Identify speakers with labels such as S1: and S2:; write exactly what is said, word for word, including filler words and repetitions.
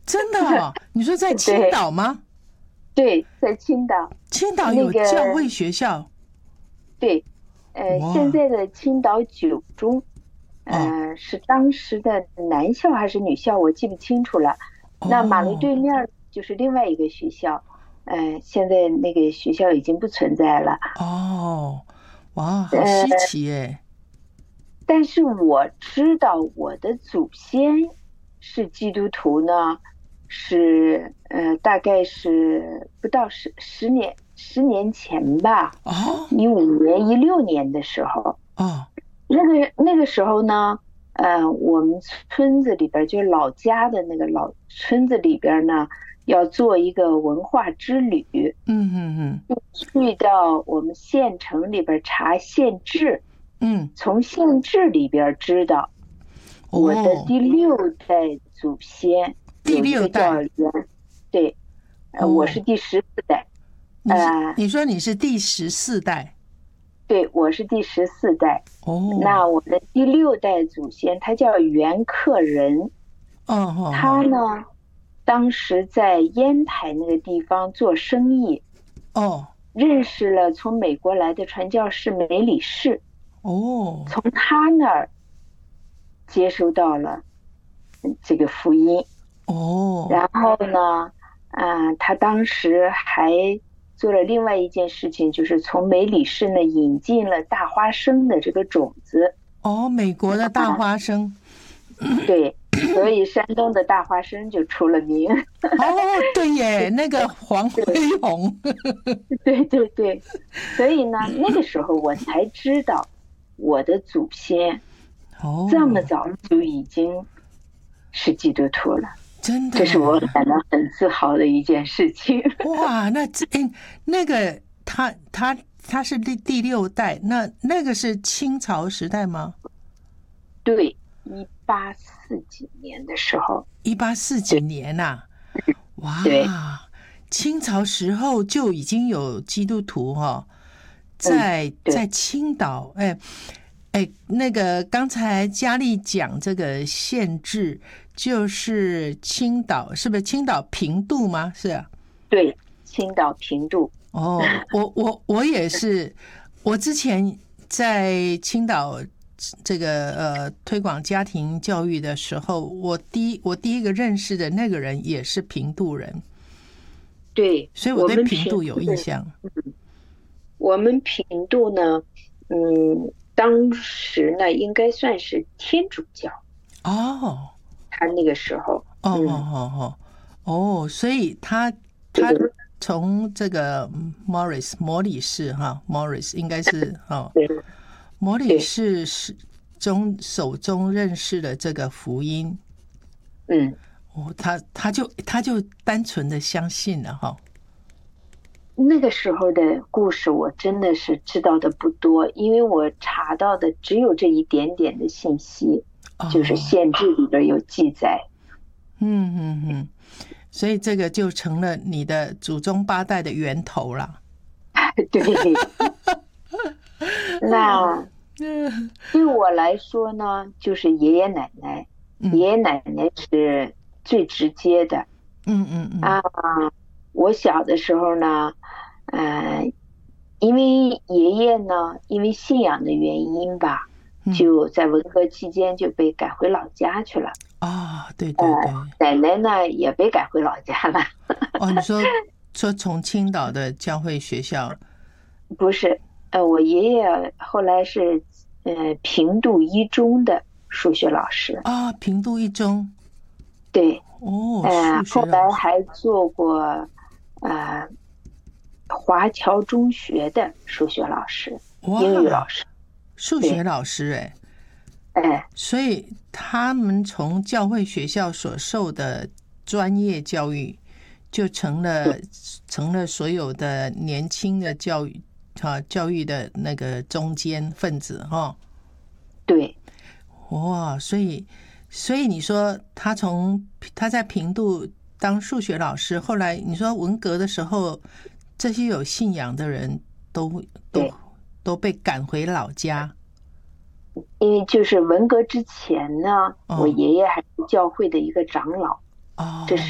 S1: 真的哦？你说在青岛吗？
S2: 对，在青岛。
S1: 青岛有教会学校？那个、
S2: 对，呃，现在的青岛九中，呃，哦、是当时的男校还是女校，我记不清楚了。哦、那马路对面就是另外一个学校，呃，现在那个学校已经不存在了。
S1: 哦，哇，好稀奇耶！呃
S2: 但是我知道我的祖先是基督徒呢，是呃大概是不到十十年十年前吧，
S1: 哦，
S2: 一五年一六年的时候，
S1: 哦，
S2: 那个那个时候呢，呃，我们村子里边就老家的那个老村子里边呢，要做一个文化之旅，
S1: 嗯嗯嗯，
S2: 去到我们县城里边查县志。
S1: 嗯，
S2: 从县志里边知道，我的第六代祖先
S1: 第六代，
S2: 对，呃，我是第十四代。
S1: 呃，你说你是第十四代？
S2: 对，我是第十四代。
S1: 哦，
S2: 那我的第六代祖先他叫袁克仁。
S1: 哦，
S2: 他呢，当时在烟台那个地方做生意。
S1: 哦，
S2: 认识了从美国来的传教士梅里士。
S1: 哦，
S2: 从他那儿接收到了这个福音。
S1: 哦，
S2: 然后呢，啊、呃，他当时还做了另外一件事情，就是从梅里士呢引进了大花生的这个种子。
S1: 哦，美国的大花生。
S2: 啊、对，所以山东的大花生就出了名。
S1: 哦，对耶，那个黄飞鸿。
S2: 对对对，所以呢，那个时候我才知道。我的祖先这么早就已经是基督徒了，
S1: 真的，
S2: 这是我感到很自豪的一件事情。
S1: 哇，那哎，那个他他他是第第六代，那那个是清朝时代吗？
S2: 对，一八四几年的时候。
S1: 一八四几年呐、啊，哇，
S2: 对，
S1: 清朝时候就已经有基督徒哈、哦。在、嗯、在青岛，哎哎，那个刚才佳丽讲这个县志，就是青岛，是不是青岛平度吗？是啊，
S2: 对，青岛平度。
S1: 哦，我我我也是，我之前在青岛这个呃推广家庭教育的时候，我第一我第一个认识的那个人也是平度人，
S2: 对，
S1: 所以我对平度有印象。
S2: 我们平度呢，嗯，当时呢应该算是天主教
S1: 哦，
S2: 他那个时候，
S1: 哦哦哦哦哦，所以他他从这个 Morris 摩里士哈 Morris 应该是哦，摩里士是中手中认识了这个福音，
S2: 嗯，
S1: 哦，他他就他就单纯的相信了哈。
S2: 那个时候的故事我真的是知道的不多，因为我查到的只有这一点点的信息，哦、就是县志里边有记载。
S1: 嗯嗯嗯，所以这个就成了你的祖宗八代的源头了。
S2: 对，那对我来说呢，就是爷爷奶奶，嗯、爷爷奶奶是最直接的。
S1: 嗯嗯嗯
S2: 啊。我小的时候呢，呃，因为爷爷呢，因为信仰的原因吧，嗯、就在文革期间就被赶回老家去了。
S1: 啊、哦，对对对、呃。
S2: 奶奶呢也被赶回老家了。
S1: 哦，你说说从青岛的教会学校？
S2: 不是，呃，我爷爷后来是呃平度一中的数学老师。
S1: 啊，平度一中。
S2: 对。
S1: 哦，
S2: 呃，后来还做过。呃，华侨中学的数学老师，英语老师，
S1: 数学老师、欸，
S2: 哎，哎，
S1: 所以他们从教会学校所受的专业教育，就成了成了所有的年轻的教育啊教育的那个中间分子哈、哦。
S2: 对，
S1: 哇，所以所以你说他从他在平度当数学老师，后来你说文革的时候，这些有信仰的人都都都被赶回老家。
S2: 因为就是文革之前呢，哦、我爷爷还是教会的一个长老，
S1: 哦，
S2: 这是